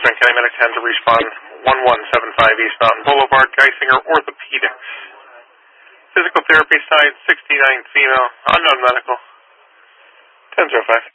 Trent County Medic 10 to respond 1175 East Mountain Boulevard, Geisinger Orthopedics. Physical therapy side, 69 female, unknown medical, 1005.